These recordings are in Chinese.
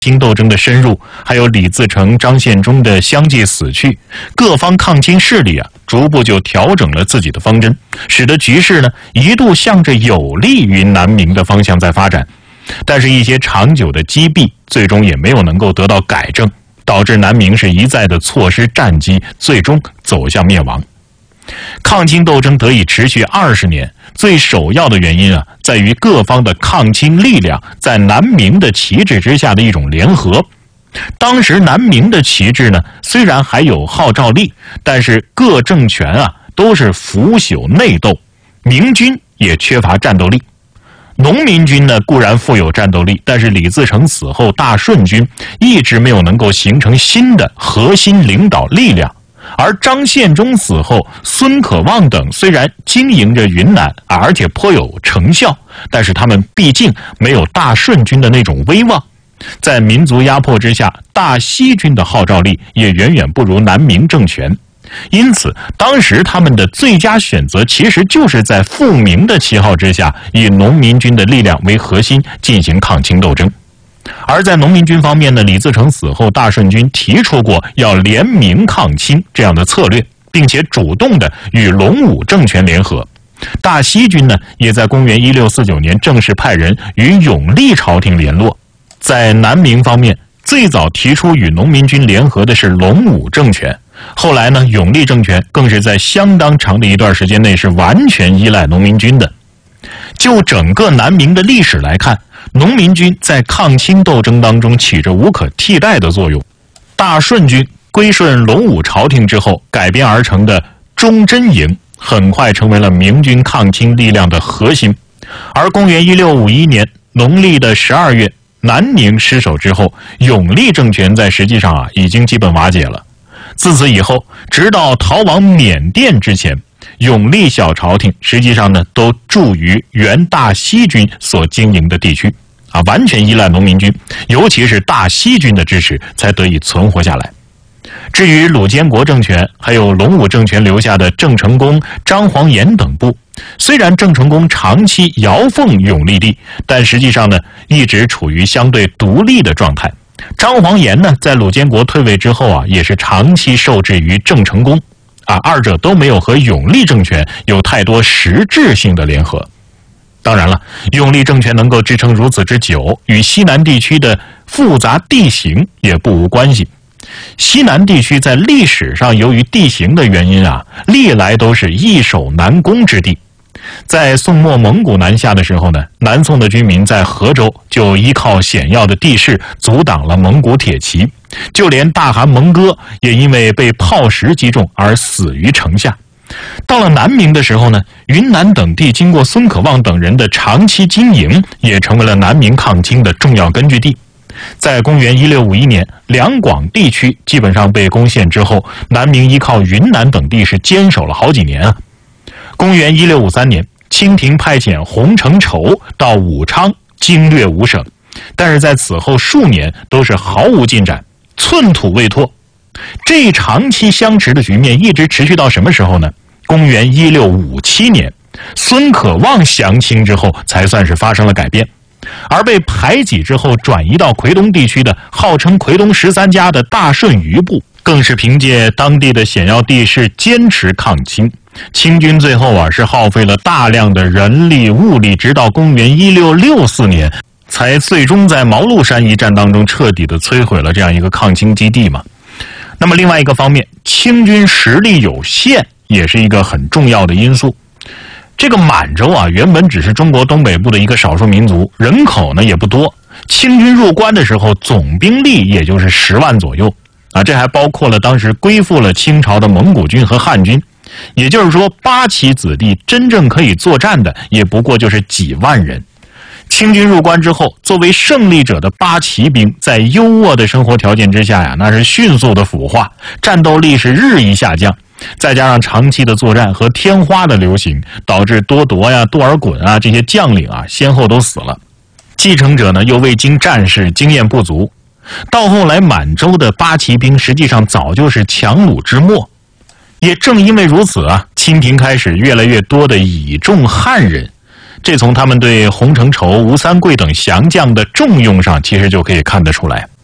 清斗争的深入，还有李自成、张献忠的相继死去，各方抗清势力逐步就调整了自己的方针，使得局势呢一度向着有利于南明的方向在发展。但是，一些长久的积弊，最终也没有能够得到改正，导致南明是一再的错失战机，最终走向灭亡。抗清斗争得以持续20年，最首要的原因在于各方的抗清力量在南明的旗帜之下的一种联合。当时南明的旗帜呢，虽然还有号召力，但是各政权都是腐朽内斗，明军也缺乏战斗力。农民军呢固然富有战斗力，但是李自成死后，大顺军一直没有能够形成新的核心领导力量。而张献忠死后，孙可望等虽然经营着云南，而且颇有成效，但是他们毕竟没有大顺军的那种威望。在民族压迫之下，大西军的号召力也远远不如南明政权。因此，当时他们的最佳选择其实就是在复明的旗号之下，以农民军的力量为核心进行抗清斗争。而在农民军方面呢，李自成死后，大顺军提出过要联明抗清这样的策略，并且主动的与隆武政权联合。大西军呢，也在公元1649年正式派人与永历朝廷联络。在南明方面，最早提出与农民军联合的是隆武政权，后来呢，永历政权更是在相当长的一段时间内是完全依赖农民军的。就整个南明的历史来看，农民军在抗清斗争当中起着无可替代的作用。大顺军归顺隆武朝廷之后，改编而成的忠贞营很快成为了明军抗清力量的核心。而公元1651年农历的12月，南宁失守之后，永历政权在实际上已经基本瓦解了。自此以后，直到逃往缅甸之前，永历小朝廷实际上呢都驻于原大西军所经营的地区完全依赖农民军，尤其是大西军的支持才得以存活下来。至于鲁监国政权还有隆武政权留下的郑成功、张煌言等部，虽然郑成功长期遥奉永历帝，但实际上呢一直处于相对独立的状态。张煌言呢在鲁监国退位之后也是长期受制于郑成功二者都没有和永历政权有太多实质性的联合。当然了，永历政权能够支撑如此之久，与西南地区的复杂地形也不无关系。西南地区在历史上由于地形的原因历来都是易守难攻之地。在宋末蒙古南下的时候呢，南宋的军民在河州就依靠险要的地势阻挡了蒙古铁骑，就连大汗蒙哥也因为被炮石击中而死于城下。到了南明的时候呢，云南等地经过孙可望等人的长期经营，也成为了南明抗清的重要根据地。在公元1651年，两广地区基本上被攻陷之后，南明依靠云南等地是坚守了好几年公元1653年，清廷派遣洪承畴到武昌经略五省，但是在此后数年都是毫无进展，寸土未拓。这长期相持的局面一直持续到什么时候呢？公元1657年，孙可望降清之后，才算是发生了改变。而被排挤之后转移到夔东地区的号称夔东13家的大顺余部，更是凭借当地的险要地势坚持抗清。清军最后是耗费了大量的人力物力，直到公元1664年才最终在毛鹿山一战当中彻底的摧毁了这样一个抗清基地嘛。那么另外一个方面，清军实力有限也是一个很重要的因素。这个满洲原本只是中国东北部的一个少数民族，人口呢也不多。清军入关的时候，总兵力也就是10万左右这还包括了当时归附了清朝的蒙古军和汉军。也就是说，八旗子弟真正可以作战的也不过就是几万人。清军入关之后，作为胜利者的八旗兵在优渥的生活条件之下那是迅速的腐化，战斗力是日益下降。再加上长期的作战和天花的流行，导致多铎多尔衮这些将领先后都死了。继承者呢又未经战事，经验不足。到后来满洲的八旗兵实际上早就是强弩之末。也正因为如此清廷开始越来越多的倚重汉人，这从他们对洪承畴、吴三桂等降将的重用上其实就可以看得出来。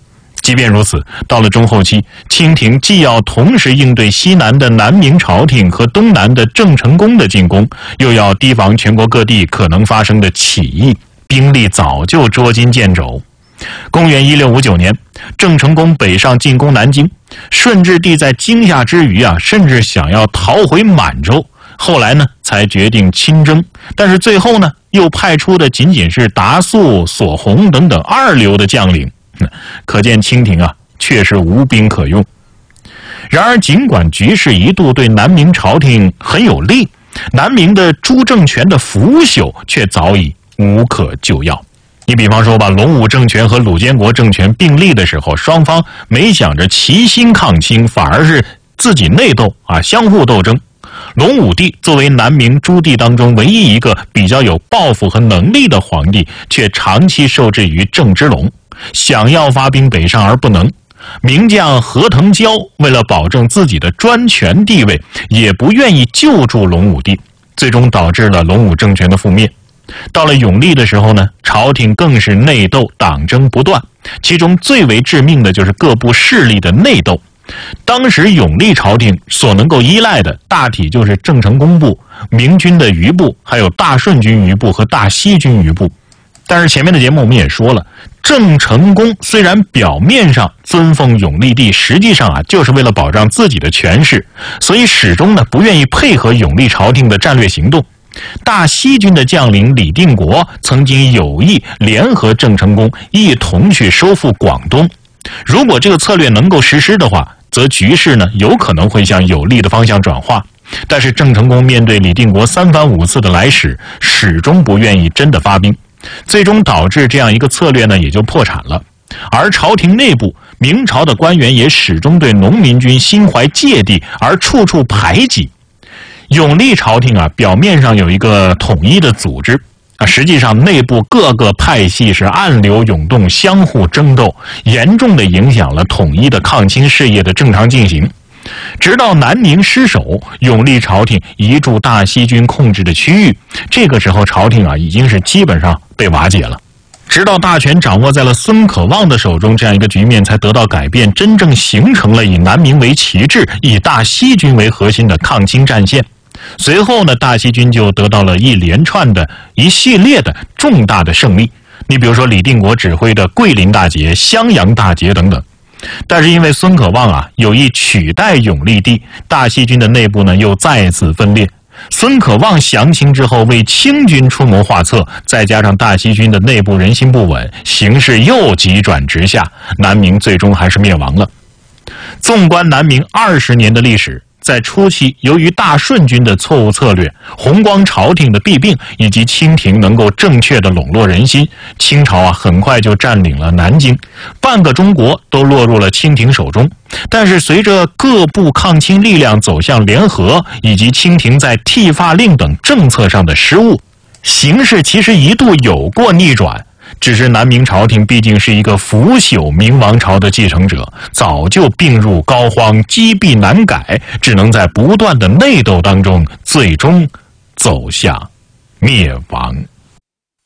即便如此，到了中后期，清廷既要同时应对西南的南明朝廷和东南的郑成功的进攻，又要提防全国各地可能发生的起义，兵力早就捉襟见肘。公元1659年，郑成功北上进攻南京，顺治帝在惊吓之余甚至想要逃回满洲，后来呢才决定亲征，但是最后呢又派出的仅仅是达素、索洪等等二流的将领，可见清廷确实无兵可用。然而尽管局势一度对南明朝廷很有利，南明的朱政权的腐朽却早已无可救药。你比方说吧，隆武政权和鲁监国政权并立的时候，双方没想着齐心抗清，反而是自己内斗相互斗争。隆武帝作为南明诸帝当中唯一一个比较有抱负和能力的皇帝，却长期受制于郑芝龙，想要发兵北上而不能。名将何腾蛟为了保证自己的专权地位，也不愿意救助隆武帝，最终导致了隆武政权的覆灭。到了永历的时候呢，朝廷更是内斗党争不断，其中最为致命的就是各部势力的内斗。当时永历朝廷所能够依赖的大体就是郑成功部、明军的余部，还有大顺军余部和大西军余部。但是前面的节目我们也说了，郑成功虽然表面上尊奉永历帝，实际上就是为了保障自己的权势，所以始终呢不愿意配合永历朝廷的战略行动。大西军的将领李定国曾经有意联合郑成功一同去收复广东，如果这个策略能够实施的话，则局势呢有可能会向有利的方向转化。但是郑成功面对李定国三番五次的来使，始终不愿意真的发兵，最终导致这样一个策略呢也就破产了。而朝廷内部，明朝的官员也始终对农民军心怀芥蒂，而处处排挤。永历朝廷表面上有一个统一的组织实际上内部各个派系是暗流涌动，相互争斗，严重的影响了统一的抗清事业的正常进行。直到南宁失守，永历朝廷移驻大西军控制的区域，这个时候朝廷已经是基本上被瓦解了。直到大权掌握在了孙可望的手中，这样一个局面才得到改变，真正形成了以南明为旗帜，以大西军为核心的抗清战线。随后呢，大西军就得到了一系列的重大的胜利。你比如说李定国指挥的桂林大捷、襄阳大捷等等。但是因为孙可望有意取代永历帝，大西军的内部呢又再次分裂。孙可望降清之后，为清军出谋划策，再加上大西军的内部人心不稳，形势又急转直下，南明最终还是灭亡了。纵观南明20年的历史，在初期，由于大顺军的错误策略、弘光朝廷的弊病，以及清廷能够正确的笼络人心，清朝很快就占领了南京，半个中国都落入了清廷手中。但是随着各部抗清力量走向联合，以及清廷在剃发令等政策上的失误，形势其实一度有过逆转。只是南明朝廷毕竟是一个腐朽明王朝的继承者，早就病入膏肓，积弊难改，只能在不断的内斗当中，最终走向灭亡。